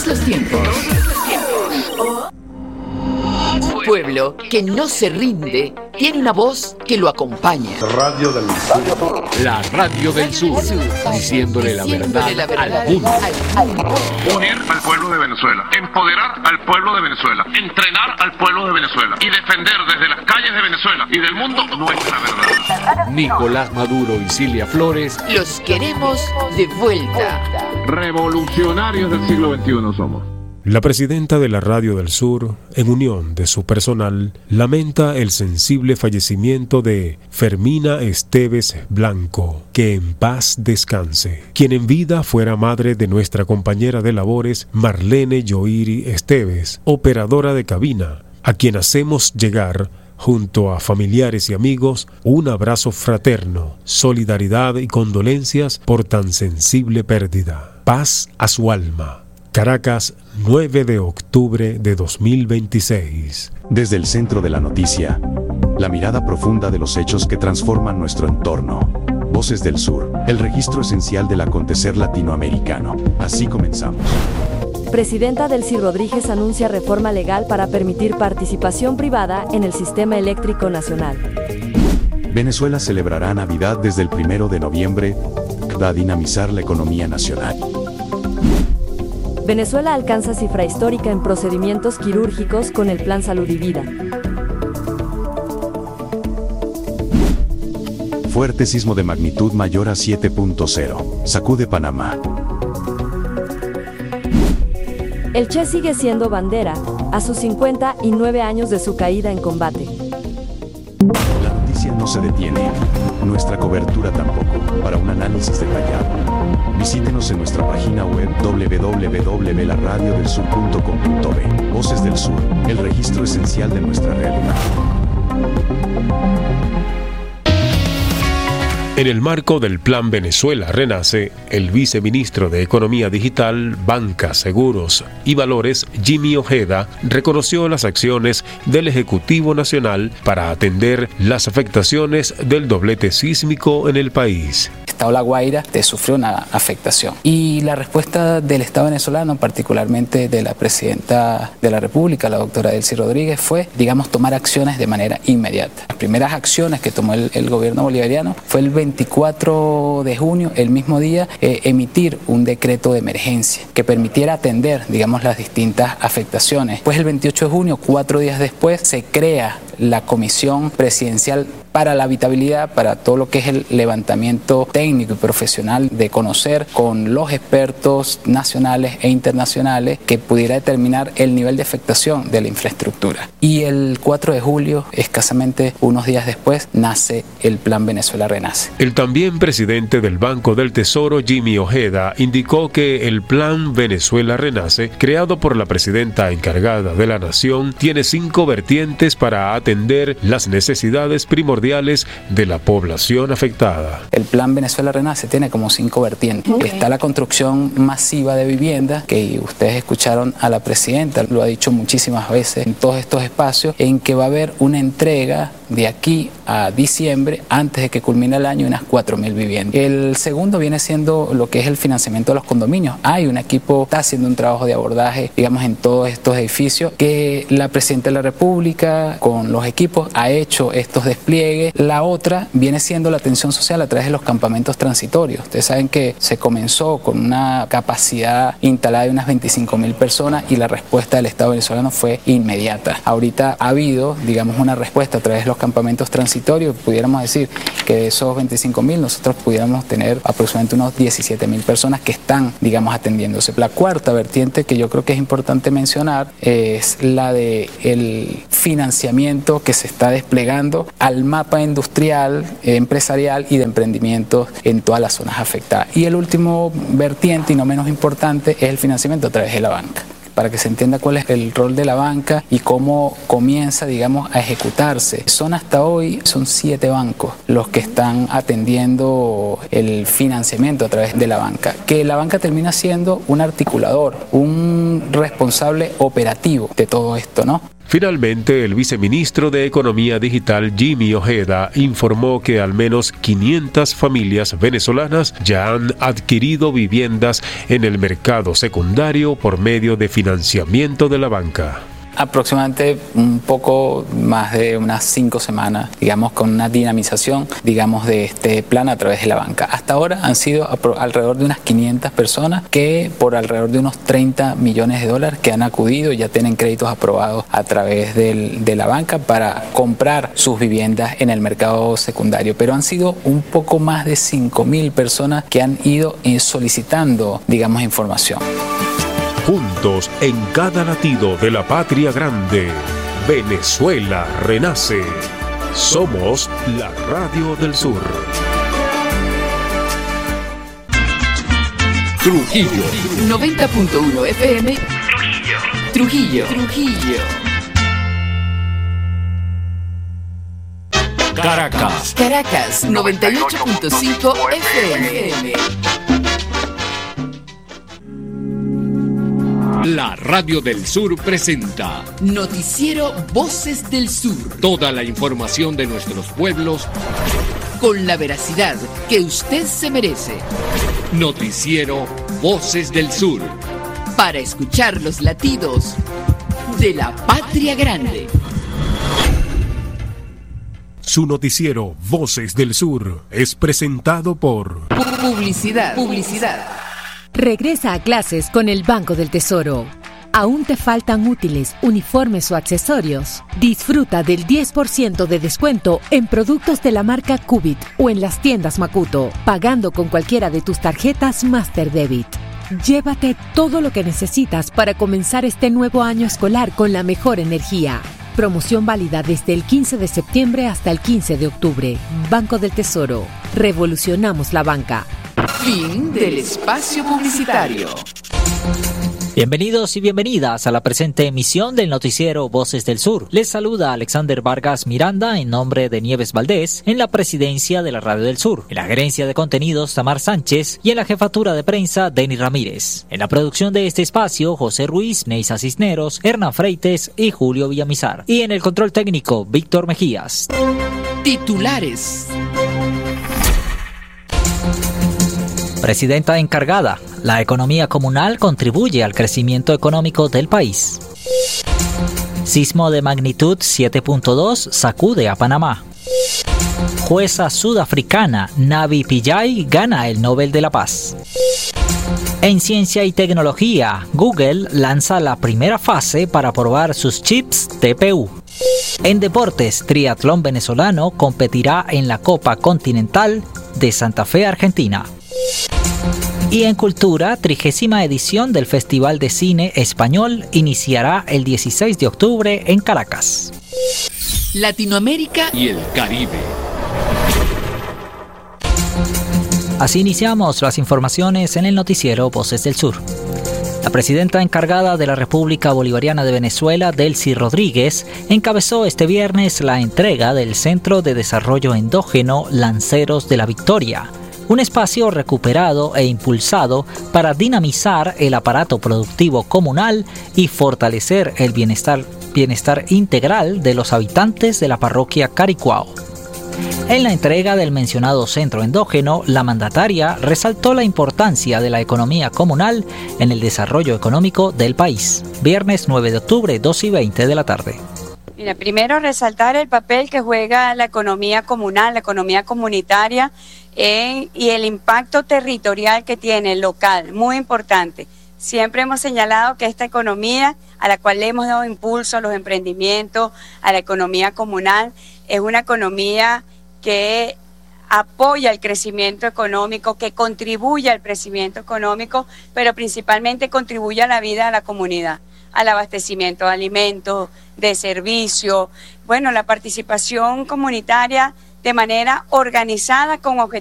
Los tiempos. Pueblo que no se rinde tiene una voz que lo acompaña. Radio del Sur. La Radio del Sur, diciéndole la verdad al mundo. Unir al pueblo de Venezuela, empoderar al pueblo de Venezuela, entrenar al pueblo de Venezuela y defender desde las calles de Venezuela y del mundo nuestra verdad. Nicolás Maduro y Cilia Flores. Los queremos de vuelta. Revolucionarios del siglo XXI somos. La presidenta de la Radio del Sur, en unión de su personal, lamenta el sensible fallecimiento de Fermina Esteves Blanco, que en paz descanse, quien en vida fuera madre de nuestra compañera de labores Marlene Yoiri Esteves, operadora de cabina, a quien hacemos llegar, junto a familiares y amigos, un abrazo fraterno, solidaridad y condolencias por tan sensible pérdida. Paz a su alma. Caracas, 9 de octubre de 2026. Desde el centro de la noticia, la mirada profunda de los hechos que transforman nuestro entorno. Voces del Sur, el registro esencial del acontecer latinoamericano. Así comenzamos. Presidenta Delcy Rodríguez anuncia reforma legal para permitir participación privada en el sistema eléctrico nacional. Venezuela celebrará Navidad desde el 1 de noviembre, para dinamizar la economía nacional. Venezuela alcanza cifra histórica en procedimientos quirúrgicos con el Plan Salud y Vida. Fuerte sismo de magnitud mayor a 7.0. Sacude Panamá. El Che sigue siendo bandera, a sus 59 años de su caída en combate. La noticia no se detiene. Nuestra cobertura tampoco. Para un análisis detallado, visítenos en nuestra página web www.laradiodelsur.com.be. Voces del Sur, el registro esencial de nuestra realidad. En el marco del Plan Venezuela Renace, el viceministro de Economía Digital, Banca, Seguros y Valores, Jimmy Ojeda, reconoció las acciones del Ejecutivo Nacional para atender las afectaciones del doblete sísmico en el país. Estado La Guaira sufrió una afectación. Y la respuesta del Estado venezolano, particularmente de la Presidenta de la República, la doctora Delcy Rodríguez, fue, tomar acciones de manera inmediata. Las primeras acciones que tomó el gobierno bolivariano fue el 24 de junio, el mismo día, emitir un decreto de emergencia que permitiera atender, las distintas afectaciones. Pues el 28 de junio, 4 días después, se crea la Comisión Presidencial para la Habitabilidad, para todo lo que es el levantamiento técnico y profesional de conocer con los expertos nacionales e internacionales que pudiera determinar el nivel de afectación de la infraestructura. Y el 4 de julio, escasamente unos días después, nace el Plan Venezuela Renace. El también presidente del Banco del Tesoro, Jimmy Ojeda, indicó que el Plan Venezuela Renace, creado por la presidenta encargada de la nación, tiene 5 vertientes para atender las necesidades primordiales de la población afectada. El Plan Venezuela Renace tiene como 5 vertientes. Está la construcción masiva de viviendas, que ustedes escucharon a la presidenta, lo ha dicho muchísimas veces en todos estos espacios, en que va a haber una entrega de aquí a diciembre, antes de que culmine el año, unas 4.000 viviendas. El segundo viene siendo lo que es el financiamiento de los condominios. Hay un equipo, está haciendo un trabajo de abordaje, en todos estos edificios, que la Presidenta de la República, con los equipos, ha hecho estos despliegues. La otra viene siendo la atención social a través de los campamentos transitorios. Ustedes saben que se comenzó con una capacidad instalada de unas 25.000 personas y la respuesta del Estado venezolano fue inmediata. Ahorita ha habido, una respuesta a través de los campamentos transitorios. Pudiéramos decir que de esos 25.000 nosotros pudiéramos tener aproximadamente unos 17.000 personas que están, atendiéndose. La cuarta vertiente que yo creo que es importante mencionar es la de el financiamiento que se está desplegando al mapa industrial, empresarial y de emprendimientos en todas las zonas afectadas. Y el último vertiente, y no menos importante, es el financiamiento a través de la banca. Para que se entienda cuál es el rol de la banca y cómo comienza, a ejecutarse. Hasta hoy, son 7 bancos los que están atendiendo el financiamiento a través de la banca. Que la banca termina siendo un articulador, un responsable operativo de todo esto, ¿no? Finalmente, el viceministro de Economía Digital, Jimmy Ojeda, informó que al menos 500 familias venezolanas ya han adquirido viviendas en el mercado secundario por medio de financiamiento de la banca. Aproximadamente un poco más de unas 5 semanas, digamos, con una dinamización, digamos, de este plan a través de la banca. Hasta ahora han sido alrededor de unas 500 personas que por alrededor de unos 30 millones de dólares que han acudido, ya tienen créditos aprobados a través de la banca para comprar sus viviendas en el mercado secundario. Pero han sido un poco más de 5.000 personas que han ido solicitando, digamos, información. Juntos en cada latido de la patria grande, Venezuela renace. Somos la Radio del Sur. Trujillo 90.1 FM. Trujillo. Caracas 98.5 FM. La Radio del Sur presenta Noticiero Voces del Sur. toda la información de nuestros pueblos. Con la veracidad que usted se merece. Noticiero Voces del Sur. Para escuchar los latidos de la patria grande. Su noticiero Voces del Sur es presentado por Publicidad. Regresa a clases con el Banco del Tesoro. ¿Aún te faltan útiles, uniformes o accesorios? Disfruta del 10% de descuento en productos de la marca Cubit o en las tiendas Makuto, pagando con cualquiera de tus tarjetas Master Debit. Llévate todo lo que necesitas para comenzar este nuevo año escolar con la mejor energía. Promoción válida desde el 15 de septiembre hasta el 15 de octubre. Banco del Tesoro. Revolucionamos la banca. Fin del espacio publicitario. Bienvenidos y bienvenidas a la presente emisión del noticiero Voces del Sur. Les saluda Alexander Vargas Miranda en nombre de Nieves Valdés en la presidencia de la Radio del Sur, en la gerencia de contenidos Tamar Sánchez y en la jefatura de prensa Denny Ramírez. En la producción de este espacio José Ruiz, Neisa Cisneros, Hernán Freites y Julio Villamizar. Y en el control técnico Víctor Mejías. Titulares. Presidenta encargada. La economía comunal contribuye al crecimiento económico del país. Sismo de magnitud 7.2 sacude a Panamá. Jueza sudafricana Navi Pillay gana el Nobel de la Paz. En ciencia y tecnología, Google lanza la primera fase para probar sus chips TPU. En deportes, triatlón venezolano competirá en la Copa Continental de Santa Fe, Argentina. Y en cultura, 30ª edición del Festival de Cine Español iniciará el 16 de octubre en Caracas. Latinoamérica y el Caribe. Así iniciamos las informaciones en el noticiero Voces del Sur. La presidenta encargada de la República Bolivariana de Venezuela, Delcy Rodríguez, encabezó este viernes la entrega del Centro de Desarrollo Endógeno Lanceros de la Victoria, un espacio recuperado e impulsado para dinamizar el aparato productivo comunal y fortalecer el bienestar integral de los habitantes de la parroquia Caricuao. En la entrega del mencionado centro endógeno, la mandataria resaltó la importancia de la economía comunal en el desarrollo económico del país. Viernes 9 de octubre, 2:20 de la tarde. Mira, primero resaltar el papel que juega la economía comunal, la economía comunitaria y el impacto territorial que tiene, local, muy importante. Siempre hemos señalado que esta economía, a la cual le hemos dado impulso a los emprendimientos, a la economía comunal, es una economía que apoya el crecimiento económico, que contribuye al crecimiento económico, pero principalmente contribuye a la vida de la comunidad, al abastecimiento de alimentos, de servicios, la participación comunitaria de manera organizada con objetivos